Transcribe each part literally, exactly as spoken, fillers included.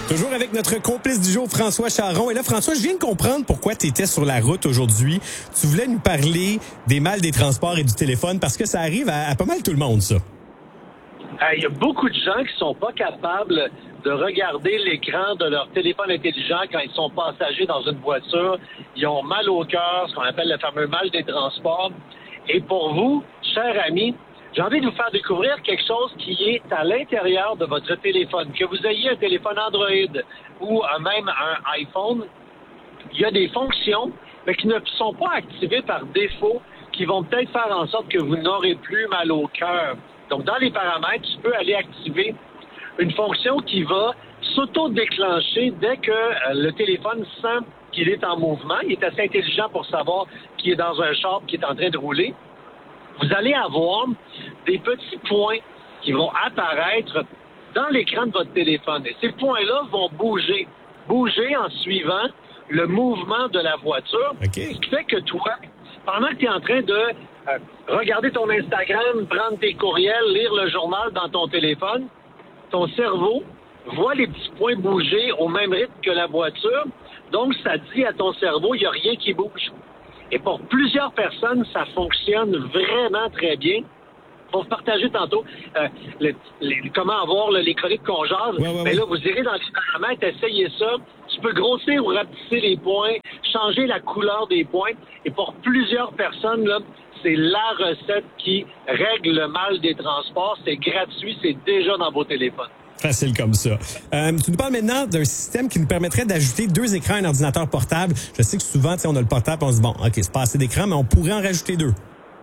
Toujours avec notre complice du jour, François Charon. Et là, François, je viens de comprendre pourquoi tu étais sur la route aujourd'hui. Tu voulais nous parler des mal des transports et du téléphone parce que ça arrive à, à pas mal tout le monde, ça. Il y a beaucoup de gens qui sont pas capables de regarder l'écran de leur téléphone intelligent quand ils sont passagers dans une voiture. Ils ont mal au cœur, ce qu'on appelle le fameux mal des transports. Et pour vous, chers amis, j'ai envie de vous faire découvrir quelque chose qui est à l'intérieur de votre téléphone. Que vous ayez un téléphone Android ou même un iPhone, il y a des fonctions mais qui ne sont pas activées par défaut, qui vont peut-être faire en sorte que vous n'aurez plus mal au cœur. Donc, dans les paramètres, tu peux aller activer une fonction qui va s'auto-déclencher dès que euh, le téléphone sent qu'il est en mouvement. Il est assez intelligent pour savoir qu'il est dans un char qui est en train de rouler. Vous allez avoir des petits points qui vont apparaître dans l'écran de votre téléphone. Et ces points-là vont bouger, bouger en suivant le mouvement de la voiture. Okay. Ce qui fait que toi, pendant que tu es en train de euh, regarder ton Instagram, prendre tes courriels, lire le journal dans ton téléphone, ton cerveau voit les petits points bouger au même rythme que la voiture. Donc, ça dit à ton cerveau, il n'y a rien qui bouge. Et pour plusieurs personnes, ça fonctionne vraiment très bien. Pour vous partager tantôt euh, le, les, comment avoir là, les chroniques qu'on jase. Ouais, ouais, Mais ouais. là, vous irez dans les paramètres, essayez ça. Tu peux grossir ou rapetisser les points, changer la couleur des points. Et pour plusieurs personnes, là, c'est la recette qui règle le mal des transports. C'est gratuit, c'est déjà dans vos téléphones. Facile comme ça. Euh, tu nous parles maintenant d'un système qui nous permettrait d'ajouter deux écrans à un ordinateur portable. Je sais que souvent, on a le portable et on se dit, bon, OK, c'est pas assez d'écran, mais on pourrait en rajouter deux.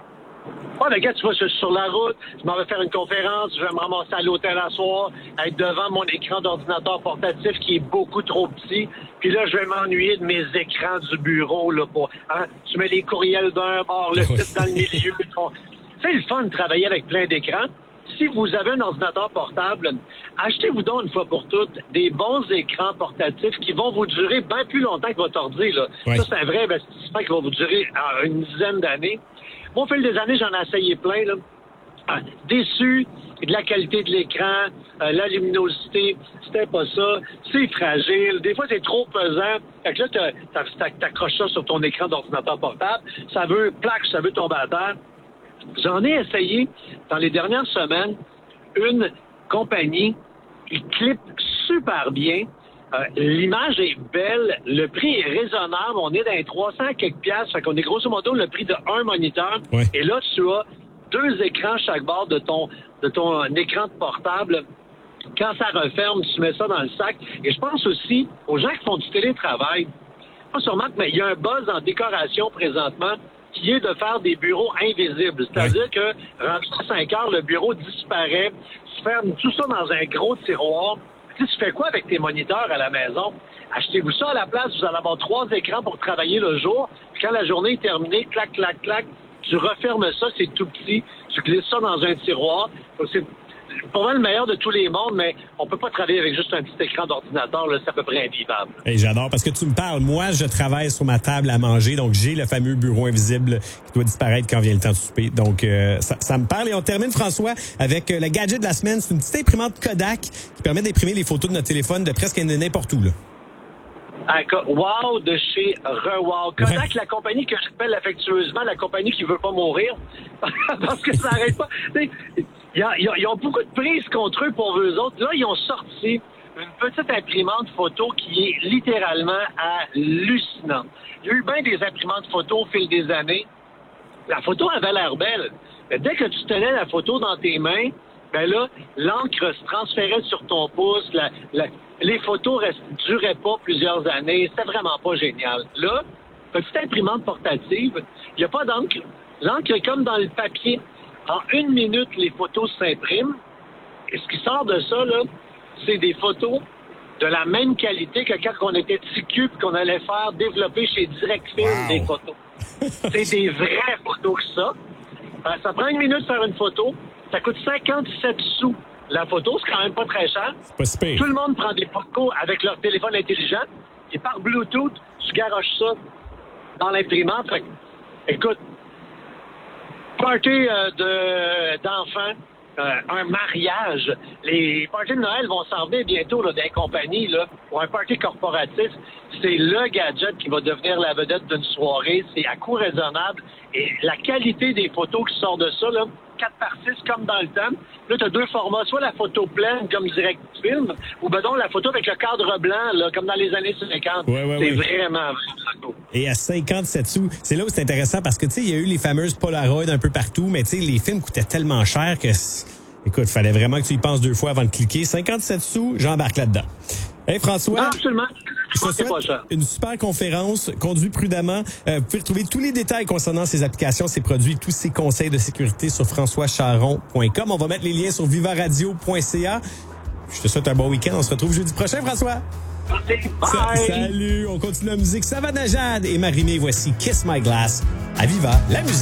Oh, le gars, tu vois, je suis sur la route, je m'en vais faire une conférence, je vais me ramasser à l'hôtel à soir, être devant mon écran d'ordinateur portatif qui est beaucoup trop petit. Puis là, je vais m'ennuyer de mes écrans du bureau, là, pour, hein, tu mets les courriels d'un bord, le site dans le milieu. Ton... C'est le fun de travailler avec plein d'écrans. Si vous avez un ordinateur portable, achetez-vous donc une fois pour toutes des bons écrans portatifs qui vont vous durer bien plus longtemps que votre ordi, là. Oui. Ça, c'est un vrai investissement qui va vous durer euh, une dizaine d'années. Moi, au fil des années, j'en ai essayé plein, là. Ah, déçu de la qualité de l'écran, euh, la luminosité, c'était pas ça, c'est fragile, des fois c'est trop pesant. Fait que là, t'as, t'as, t'accroches ça sur ton écran d'ordinateur portable, ça veut plaque, ça veut tomber à terre. J'en ai essayé dans les dernières semaines une compagnie qui clip super bien. Euh, l'image est belle, le prix est raisonnable, on est dans les trois cents quelques piastres, fait qu'on est grosso modo le prix de un moniteur. Ouais. Et là, tu as deux écrans chaque bord de ton de ton écran de portable. Quand ça referme, tu mets ça dans le sac. Et je pense aussi aux gens qui font du télétravail. Pas sûrement, mais il y a un buzz en décoration présentement qui est de faire des bureaux invisibles. C'est-à-dire que, rendu à cinq heures, le bureau disparaît, tu fermes tout ça dans un gros tiroir. Tu sais, tu fais quoi avec tes moniteurs à la maison? Achetez-vous ça à la place, vous allez avoir trois écrans pour travailler le jour. Puis quand la journée est terminée, clac, clac, clac, tu refermes ça, c'est tout petit. Tu glisses ça dans un tiroir. C'est pour moi le meilleur de tous les mondes, mais on peut pas travailler avec juste un petit écran d'ordinateur, là, c'est à peu près invivable. Hey, j'adore parce que tu me parles. Moi, je travaille sur ma table à manger, donc j'ai le fameux bureau invisible qui doit disparaître quand vient le temps de souper. Donc, euh, ça, ça me parle. Et on termine, François, avec euh, le gadget de la semaine. C'est une petite imprimante Kodak qui permet d'imprimer les photos de notre téléphone de presque n'importe où, là. Wow de chez Rewow. Kodak, Ouais. la compagnie que j'appelle affectueusement la compagnie qui veut pas mourir, parce que ça n'arrête pas. Ils ont beaucoup de prises contre eux pour eux autres. Là, ils ont sorti une petite imprimante photo qui est littéralement hallucinante. Il y a eu bien des imprimantes photo au fil des années. La photo avait l'air belle. Mais dès que tu tenais la photo dans tes mains, ben là, l'encre se transférait sur ton pouce, la, la, les photos ne duraient pas plusieurs années, c'était vraiment pas génial. Là, petite imprimante portative, il n'y a pas d'encre. L'encre est comme dans le papier. En une minute, les photos s'impriment. Et ce qui sort de ça, là, c'est des photos de la même qualité que quand on était petit cul et qu'on allait faire développer chez DirectFilm wow. des photos. C'est des vraies photos que ça. Alors, ça prend une minute de faire une photo. Ça coûte cinquante-sept sous la photo. C'est quand même pas très cher. C'est pas si pire. Tout le monde prend des photos avec leur téléphone intelligent. Et par Bluetooth, tu garoches ça dans l'imprimante. Fait, écoute, party euh, de, d'enfants, euh, un mariage. Les parties de Noël vont s'en venir bientôt là, des compagnies. Là, pour un party corporatif, c'est le gadget qui va devenir la vedette d'une soirée. C'est à coût raisonnable. Et la qualité des photos qui sortent de ça, là, quatre par six comme dans le temps. Là, tu as deux formats, soit la photo pleine comme direct film, ou ben donc la photo avec le cadre blanc, là, comme dans les années cinquante. Ouais, ouais, c'est ouais. vraiment, vraiment cool. Et à cinquante-sept sous, c'est là où c'est intéressant parce que, tu sais, il y a eu les fameuses Polaroid un peu partout, mais tu sais, les films coûtaient tellement cher que, écoute, fallait vraiment que tu y penses deux fois avant de cliquer. cinquante-sept sous, j'embarque là-dedans. Hey, François. Non, absolument. Je te souhaite pas ça. une super conférence. Conduis prudemment. Euh, vous pouvez retrouver tous les détails concernant ces applications, ces produits, tous ces conseils de sécurité sur françois charon point com. On va mettre les liens sur viva radio point c a. Je te souhaite un bon week-end. On se retrouve jeudi prochain, François. Merci. Sa- Bye. Salut. On continue la musique. Savannah Jade et Marie-Mé. Voici Kiss My Glass à Viva la musique.